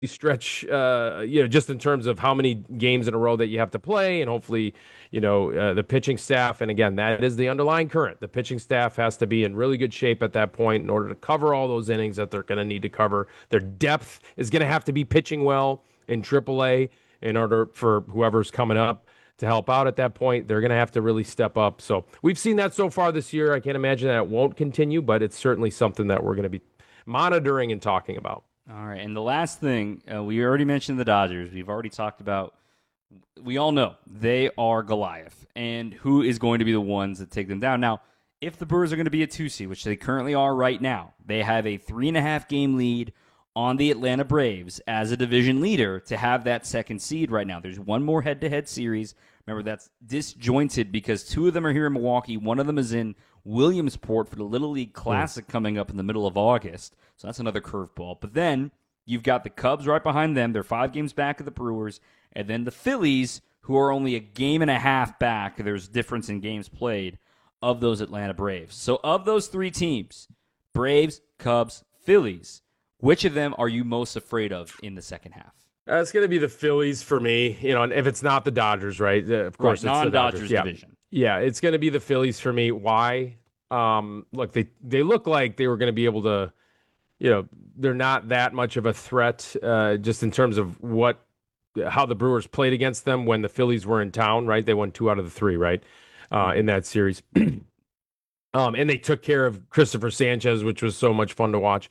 stretch, just in terms of how many games in a row that you have to play, and hopefully, the pitching staff. And again, that is the underlying current. The pitching staff has to be in really good shape at that point in order to cover all those innings that they're going to need to cover. Their depth is going to have to be pitching well in AAA in order for whoever's coming up to help out at that point. They're going to have to really step up. So we've seen that so far this year. I can't imagine that it won't continue, but it's certainly something that we're going to be monitoring and talking about. All right, and the last thing, we already mentioned the Dodgers. We've already talked about, we all know they are Goliath, and who is going to be the ones that take them down. Now, if the Brewers are going to be a 2 seed, which they currently are right now, they have a 3.5 game lead on the Atlanta Braves as a division leader to have that second seed right now. There's one more head-to-head series. Remember, that's disjointed because two of them are here in Milwaukee. One of them is in Williamsport for the Little League Classic coming up in the middle of August. So that's another curveball. But then you've got the Cubs right behind them. They're 5 games back of the Brewers. And then the Phillies, who are only a game and a half back. There's difference in games played of those Atlanta Braves. So of those 3 teams, Braves, Cubs, Phillies, which of them are you most afraid of in the second half? It's going to be the Phillies for me, and if it's not the Dodgers, right? Of course, it's non-Dodgers the Dodgers. division. Yeah, it's going to be the Phillies for me. Why? Look, they look like they were going to be able to, they're not that much of a threat, just in terms of how the Brewers played against them when the Phillies were in town, right? They won 2 out of the 3, right, in that series. And they took care of Christopher Sanchez, which was so much fun to watch.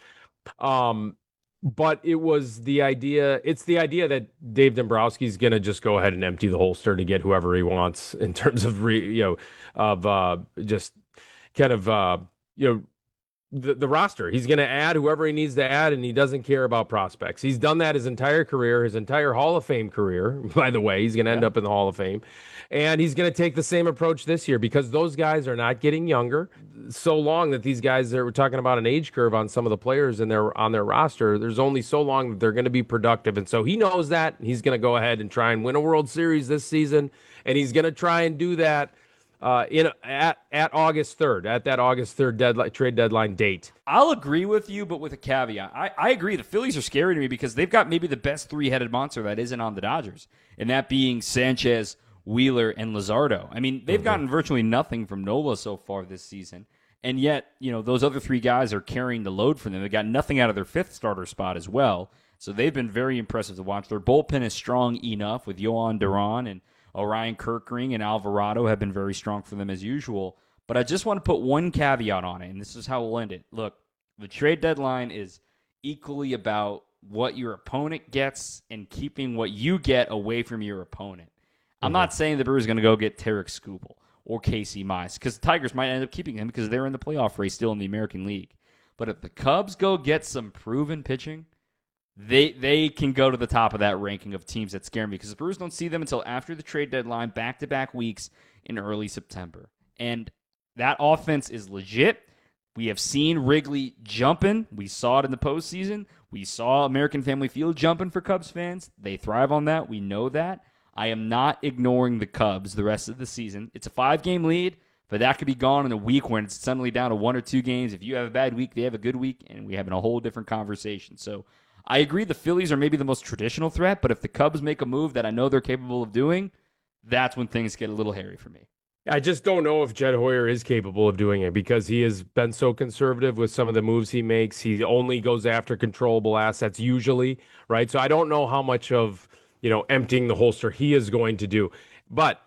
But it's the idea that Dave Dombrowski's going to just go ahead and empty the holster to get whoever he wants in terms of, just kind of, the roster. He's going to add whoever he needs to add, and he doesn't care about prospects. He's done that his entire career, his entire Hall of Fame career, by the way. He's going to end up in the Hall of Fame. And he's going to take the same approach this year because those guys are not getting younger. So long that these guys, we're talking about an age curve on some of the players on their roster. There's only so long that they're going to be productive. And so he knows that. He's going to go ahead and try and win a World Series this season. And he's going to try and do that at August 3rd, at that August 3rd trade deadline date. I'll agree with you, but with a caveat. I agree. The Phillies are scary to me because they've got maybe the best 3-headed monster that isn't on the Dodgers, and that being Sanchez, Wheeler, and Luzardo. I mean, they've gotten virtually nothing from Nola so far this season, and yet, those other 3 guys are carrying the load for them. They got nothing out of their 5th starter spot as well, so they've been very impressive to watch. Their bullpen is strong enough with Yohan Duran and Orion Kirkring and Alvarado have been very strong for them as usual. But I just want to put one caveat on it, and this is how we'll end it. Look, the trade deadline is equally about what your opponent gets and keeping what you get away from your opponent. I'm not saying the Brewers are going to go get Tarek Skubal or Casey Mize because the Tigers might end up keeping him because they're in the playoff race still in the American League. But if the Cubs go get some proven pitching, they can go to the top of that ranking of teams that scare me because the Brewers don't see them until after the trade deadline, back-to-back weeks in early September. And that offense is legit. We have seen Wrigley jumping. We saw it in the postseason. We saw American Family Field jumping for Cubs fans. They thrive on that. We know that. I am not ignoring the Cubs the rest of the season. It's a 5-game lead, but that could be gone in a week when it's suddenly down to 1 or 2 games. If you have a bad week, they have a good week, and we have a whole different conversation. So I agree the Phillies are maybe the most traditional threat, but if the Cubs make a move that I know they're capable of doing, that's when things get a little hairy for me. I just don't know if Jed Hoyer is capable of doing it because he has been so conservative with some of the moves he makes. He only goes after controllable assets usually, right? So I don't know how much of, emptying the holster he is going to do. But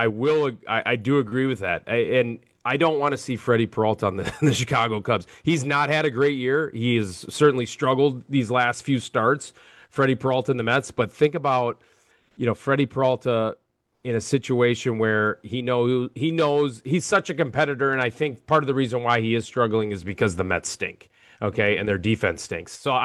I do agree with that. And I don't want to see Freddie Peralta on the Chicago Cubs. He's not had a great year. He has certainly struggled these last few starts, Freddie Peralta in the Mets. But think about, Freddie Peralta in a situation where he knows he's such a competitor. And I think part of the reason why he is struggling is because the Mets stink, okay, and their defense stinks. So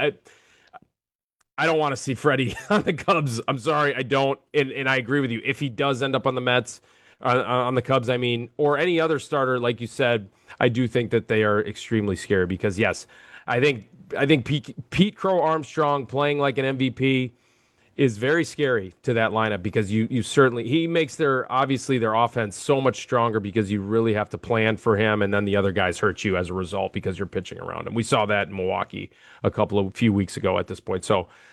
I don't want to see Freddie on the Cubs. I'm sorry, I don't. And I agree with you. If he does end up on the Mets, on the Cubs, or any other starter, like you said, I do think that they are extremely scary because, yes, I think Pete Crow Armstrong playing like an MVP is very scary to that lineup because he makes their offense so much stronger because you really have to plan for him, and then the other guys hurt you as a result because you're pitching around him. We saw that in Milwaukee few weeks ago at this point. So